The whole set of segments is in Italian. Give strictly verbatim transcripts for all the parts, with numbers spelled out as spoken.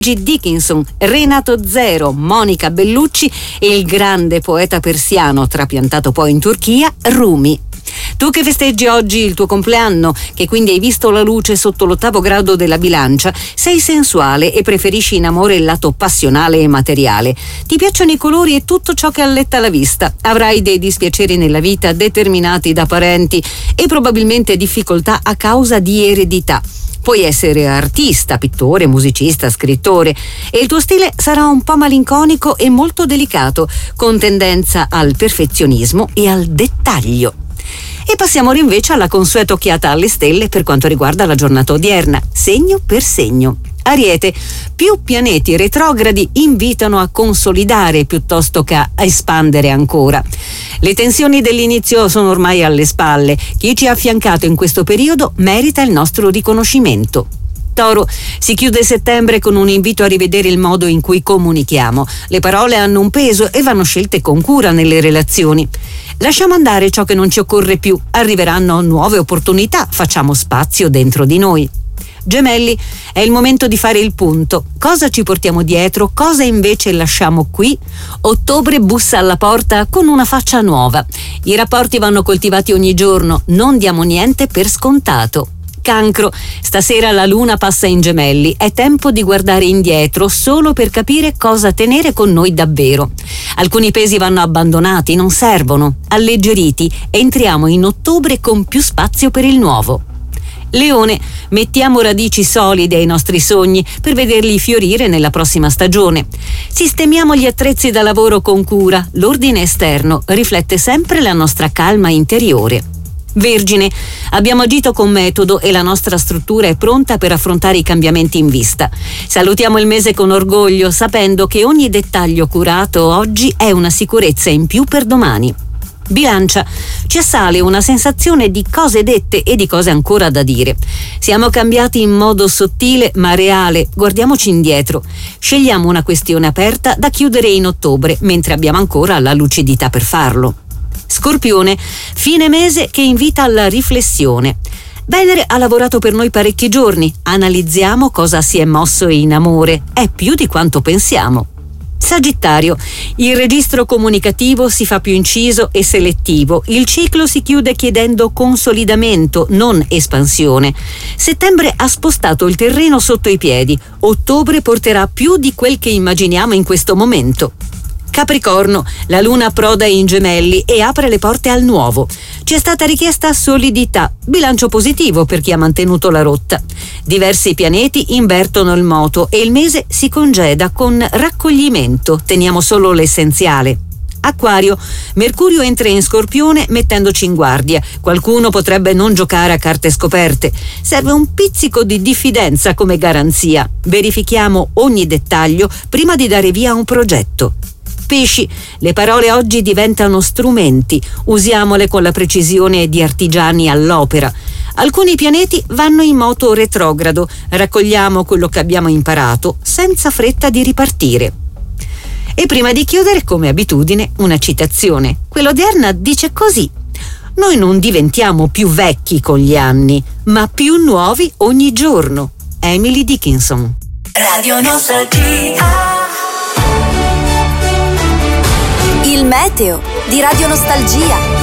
Dickinson, Renato Zero, Monica Bellucci e il grande poeta persiano, trapiantato poi in Turchia, Rumi. Tu che festeggi oggi il tuo compleanno, che quindi hai visto la luce sotto l'ottavo grado della bilancia, sei sensuale e preferisci in amore il lato passionale e materiale. Ti piacciono i colori e tutto ciò che alletta la vista. Avrai dei dispiaceri nella vita determinati da parenti e probabilmente difficoltà a causa di eredità. Puoi essere artista, pittore, musicista, scrittore e il tuo stile sarà un po' malinconico e molto delicato, con tendenza al perfezionismo e al dettaglio. E passiamo ora invece alla consueta occhiata alle stelle per quanto riguarda la giornata odierna, segno per segno. Ariete, più pianeti retrogradi invitano a consolidare piuttosto che a espandere ancora. Le tensioni dell'inizio sono ormai alle spalle. Chi ci ha affiancato in questo periodo merita il nostro riconoscimento. Toro, si chiude settembre con un invito a rivedere il modo in cui comunichiamo. Le parole hanno un peso e vanno scelte con cura nelle relazioni. Lasciamo andare ciò che non ci occorre più. Arriveranno nuove opportunità, facciamo spazio dentro di noi. Gemelli, è il momento di fare il punto. Cosa ci portiamo dietro? Cosa invece lasciamo qui? Ottobre bussa alla porta con una faccia nuova. I rapporti vanno coltivati ogni giorno, non diamo niente per scontato. Cancro, stasera la luna passa in Gemelli, è tempo di guardare indietro solo per capire cosa tenere con noi davvero. Alcuni pesi vanno abbandonati, non servono, alleggeriti, entriamo in ottobre con più spazio per il nuovo. Leone, mettiamo radici solide ai nostri sogni per vederli fiorire nella prossima stagione. Sistemiamo gli attrezzi da lavoro con cura, l'ordine esterno riflette sempre la nostra calma interiore. Vergine, abbiamo agito con metodo e la nostra struttura è pronta per affrontare i cambiamenti in vista. Salutiamo il mese con orgoglio, sapendo che ogni dettaglio curato oggi è una sicurezza in più per domani. Bilancia, ci assale una sensazione di cose dette e di cose ancora da dire. Siamo cambiati in modo sottile ma reale, guardiamoci indietro. Scegliamo una questione aperta da chiudere in ottobre, mentre abbiamo ancora la lucidità per farlo. Scorpione, fine mese che invita alla riflessione. Venere ha lavorato per noi parecchi giorni, analizziamo cosa si è mosso in amore, è più di quanto pensiamo. Sagittario, il registro comunicativo si fa più inciso e selettivo, il ciclo si chiude chiedendo consolidamento, non espansione. Settembre ha spostato il terreno sotto i piedi, ottobre porterà più di quel che immaginiamo in questo momento. Capricorno, la luna approda in Gemelli e apre le porte al nuovo. Ci è stata richiesta solidità, bilancio positivo per chi ha mantenuto la rotta. Diversi pianeti invertono il moto e il mese si congeda con raccoglimento, teniamo solo l'essenziale. Acquario, Mercurio entra in Scorpione mettendoci in guardia. Qualcuno potrebbe non giocare a carte scoperte. Serve un pizzico di diffidenza come garanzia. Verifichiamo ogni dettaglio prima di dare via a un progetto. Pesci, le parole oggi diventano strumenti, usiamole con la precisione di artigiani all'opera. Alcuni pianeti vanno in moto retrogrado, raccogliamo quello che abbiamo imparato senza fretta di ripartire. E prima di chiudere, come abitudine, una citazione. Quella odierna dice così: noi non diventiamo più vecchi con gli anni, ma più nuovi ogni giorno. Emily Dickinson. Radio Nostalgia. Il meteo di Radio Nostalgia.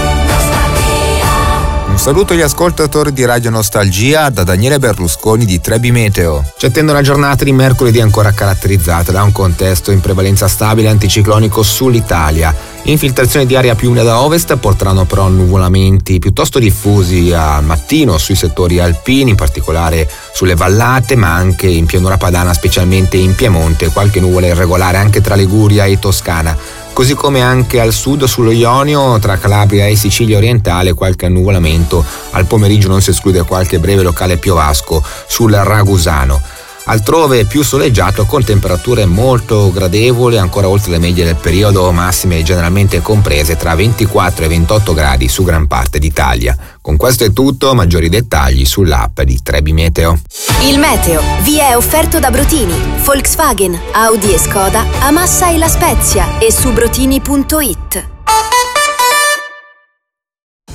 Un saluto agli ascoltatori di Radio Nostalgia da Daniele Berlusconi di Trebi Meteo. Ci attende una giornata di mercoledì ancora caratterizzata da un contesto in prevalenza stabile anticiclonico sull'Italia. Infiltrazioni di aria più umida da ovest porteranno però annuvolamenti piuttosto diffusi al mattino sui settori alpini, in particolare sulle vallate, ma anche in pianura padana, specialmente in Piemonte, qualche nuvola irregolare anche tra Liguria e Toscana. Così come anche al sud sullo Ionio, tra Calabria e Sicilia orientale, qualche annuvolamento. Al pomeriggio non si esclude qualche breve locale piovasco sul Ragusano. Altrove più soleggiato con temperature molto gradevoli, ancora oltre le medie del periodo, massime generalmente comprese tra ventiquattro e ventotto gradi su gran parte d'Italia. Con questo è tutto, maggiori dettagli sull'app di Trebi Meteo. Il meteo vi è offerto da Brotini, Volkswagen, Audi e Skoda, a Massa e La Spezia e su brotini punto it.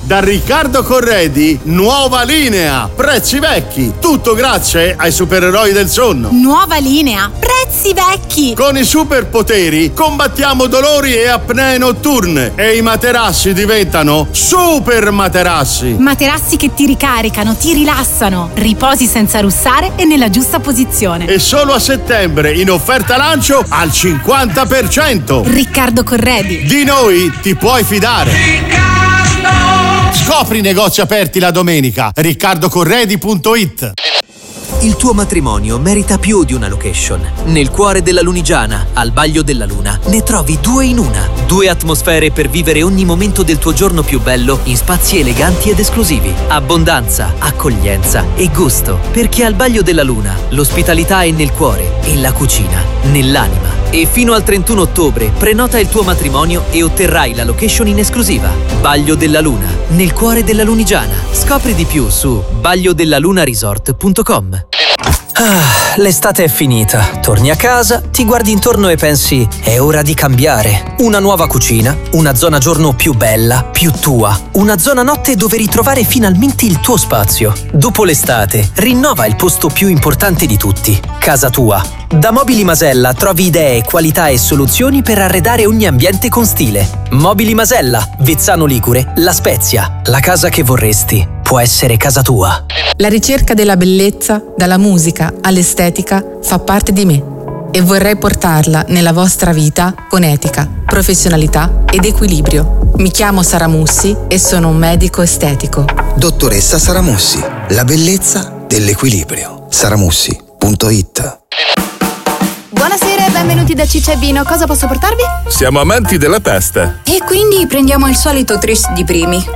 Da Riccardo Corredi, nuova linea, prezzi vecchi, tutto grazie ai supereroi del sonno. Nuova linea, prezzi vecchi. Con i superpoteri combattiamo dolori e apnee notturne e i materassi diventano super materassi. Materassi che ti ricaricano, ti rilassano, riposi senza russare e nella giusta posizione. E solo a settembre in offerta lancio al cinquanta per cento. Riccardo Corredi. Di noi ti puoi fidare. Riccardo! Scopri i negozi aperti la domenica. riccardo corredi punto it. Il tuo matrimonio merita più di una location. Nel cuore della Lunigiana, al Baglio della Luna, ne trovi due in una. Due atmosfere per vivere ogni momento del tuo giorno più bello in spazi eleganti ed esclusivi. Abbondanza, accoglienza e gusto. Perché al Baglio della Luna l'ospitalità è nel cuore e la cucina nell'anima. E fino al trentuno ottobre prenota il tuo matrimonio e otterrai la location in esclusiva. Baglio della Luna, nel cuore della Lunigiana. Scopri di più su baglio della luna resort punto com. Ah, l'estate è finita. Torni a casa, ti guardi intorno e pensi: è ora di cambiare. Una nuova cucina, una zona giorno più bella, più tua. Una zona notte dove ritrovare finalmente il tuo spazio. Dopo l'estate, rinnova il posto più importante di tutti: casa tua. Da Mobili Masella trovi idee, qualità e soluzioni per arredare ogni ambiente con stile. Mobili Masella, Vezzano Ligure, La Spezia. La casa che vorresti può essere casa tua. La ricerca della bellezza, dalla musica all'estetica, fa parte di me e vorrei portarla nella vostra vita con etica, professionalità ed equilibrio. Mi chiamo Sara Mussi e sono un medico estetico. Dottoressa Sara Mussi, la bellezza dell'equilibrio. saramussi punto it. Buonasera e benvenuti da Ciccia e Vino. Cosa posso portarvi? Siamo amanti della pasta. E quindi prendiamo il solito tris di primi.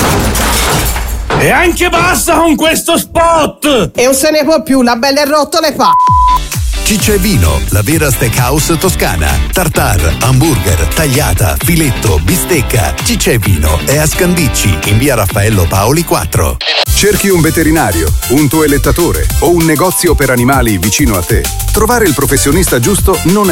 E anche basta con questo spot! E non se ne può più, la bella è rotto le pa... Ciccia e Vino, la vera steakhouse toscana. Tartar, hamburger, tagliata, filetto, bistecca. Ciccia e Vino è a Scandicci, in via Raffaello Paoli quattro. Cerchi un veterinario, un tuo elettatore o un negozio per animali vicino a te. Trovare il professionista giusto non è